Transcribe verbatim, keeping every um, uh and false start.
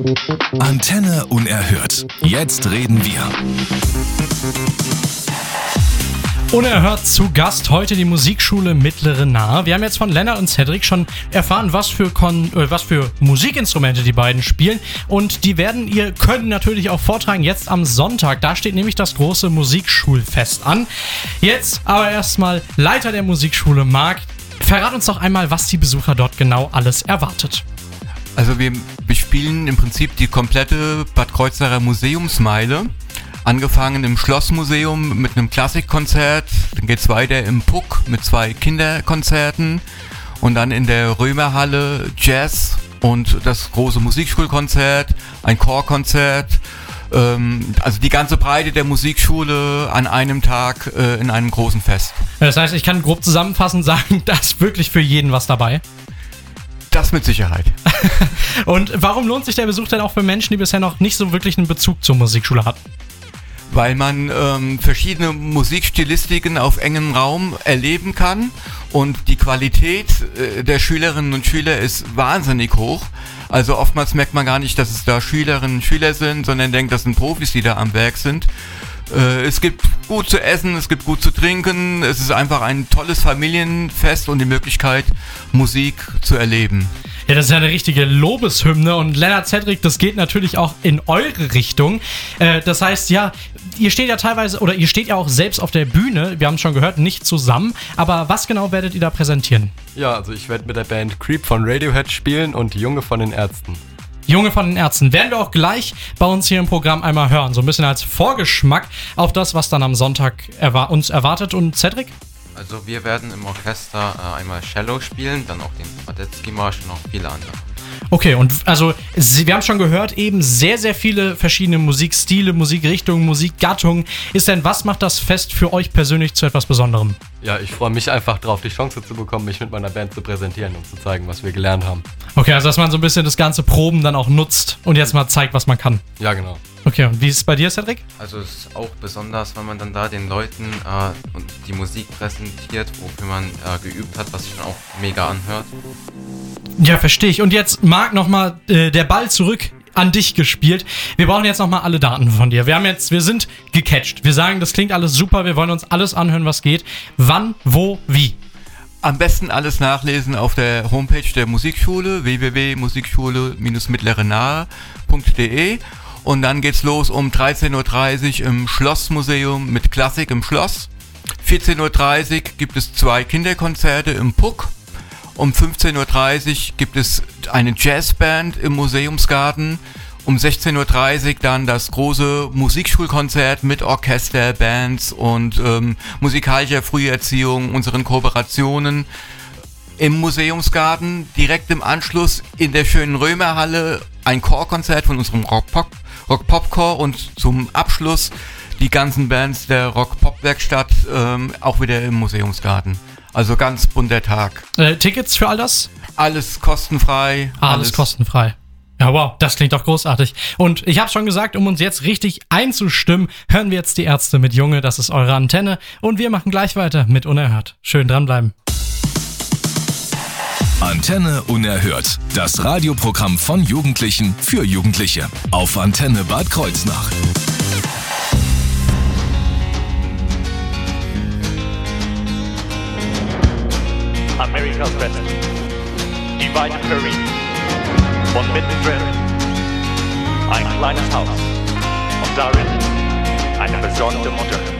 Antenne unerhört. Jetzt reden wir. Unerhört zu Gast heute die Musikschule Mittlere Nahe. Wir haben jetzt von Lennart und Cedric schon erfahren, was für, Kon- äh, was für Musikinstrumente die beiden spielen. Und die werden ihr Können natürlich auch vortragen jetzt am Sonntag. Da steht nämlich das große Musikschulfest an. Jetzt aber erstmal Leiter der Musikschule Marc. Verrat uns doch einmal, was die Besucher dort genau alles erwartet. Also wir bespielen im Prinzip die komplette Bad Kreuznacher Museumsmeile. Angefangen im Schlossmuseum mit einem Klassikkonzert, dann geht's weiter im Puck mit zwei Kinderkonzerten und dann in der Römerhalle Jazz und das große Musikschulkonzert, ein Chorkonzert, ähm, also die ganze Breite der Musikschule an einem Tag äh, in einem großen Fest. Das heißt, ich kann grob zusammenfassend sagen, da ist wirklich für jeden was dabei. Das mit Sicherheit. Und warum lohnt sich der Besuch denn auch für Menschen, die bisher noch nicht so wirklich einen Bezug zur Musikschule hatten? Weil man ähm, verschiedene Musikstilistiken auf engem Raum erleben kann und die Qualität äh, der Schülerinnen und Schüler ist wahnsinnig hoch. Also oftmals merkt man gar nicht, dass es da Schülerinnen und Schüler sind, sondern denkt, das sind Profis, die da am Werk sind. Äh, es gibt gut zu essen, es gibt gut zu trinken, es ist einfach ein tolles Familienfest und die Möglichkeit, Musik zu erleben. Ja, das ist ja eine richtige Lobeshymne und Lennart, Cedric, das geht natürlich auch in eure Richtung. Äh, das heißt, ja, ihr steht ja teilweise, oder ihr steht ja auch selbst auf der Bühne, wir haben es schon gehört, nicht zusammen, aber was genau werdet ihr da präsentieren? Ja, also ich werde mit der Band Creep von Radiohead spielen und Junge von den Ärzten. Junge von den Ärzten werden wir auch gleich bei uns hier im Programm einmal hören, so ein bisschen als Vorgeschmack auf das, was dann am Sonntag erwa- uns erwartet. Und Cedric? Also wir werden im Orchester äh, einmal Cello spielen, dann auch den Radetzky-Marsch und noch viele andere. Okay, und also wir haben schon gehört, eben sehr, sehr viele verschiedene Musikstile, Musikrichtungen, Musikgattungen. Ist denn, was macht das Fest für euch persönlich zu etwas Besonderem? Ja, ich freue mich einfach drauf, die Chance zu bekommen, mich mit meiner Band zu präsentieren und zu zeigen, was wir gelernt haben. Okay, also dass man so ein bisschen das ganze Proben dann auch nutzt und jetzt mal zeigt, was man kann. Ja, genau. Okay, und wie ist es bei dir, Cedric? Also es ist auch besonders, wenn man dann da den Leuten äh, und die Musik präsentiert, wofür man äh, geübt hat, was sich dann auch mega anhört. Ja, verstehe ich. Und jetzt, Marc, nochmal äh, der Ball zurück an dich gespielt. Wir brauchen jetzt nochmal alle Daten von dir. Wir haben jetzt, wir sind gecatcht. Wir sagen, das klingt alles super, wir wollen uns alles anhören, was geht. Wann, wo, wie? Am besten alles nachlesen auf der Homepage der Musikschule w w w punkt musikschule Bindestrich mittlere nahe punkt d e und dann geht's los um dreizehn Uhr dreißig im Schlossmuseum mit Klassik im Schloss. vierzehn Uhr dreißig gibt es zwei Kinderkonzerte im Puck. Um fünfzehn Uhr dreißig gibt es eine Jazzband im Museumsgarten. Um sechzehn Uhr dreißig dann das große Musikschulkonzert mit Orchester, Bands und ähm, musikalischer Früherziehung, unseren Kooperationen im Museumsgarten. Direkt im Anschluss in der schönen Römerhalle ein Chorkonzert von unserem Rock-Pop, Rock-Pop-Chor und zum Abschluss die ganzen Bands der Rock-Pop-Werkstatt ähm, auch wieder im Museumsgarten. Also ganz bunter Tag. Äh, Tickets für all das? Alles kostenfrei. Alles, alles kostenfrei. Ja, wow, das klingt doch großartig. Und ich habe schon gesagt, um uns jetzt richtig einzustimmen, hören wir jetzt die Ärzte mit Junge, das ist eure Antenne. Und wir machen gleich weiter mit Unerhört. Schön dranbleiben. Antenne unerhört. Das Radioprogramm von Jugendlichen für Jugendliche. Auf Antenne Bad Kreuznach. Amerikas West. Die weite Prairie. Und mittendrin ein kleines Haus. Und darin eine besondere Mutter.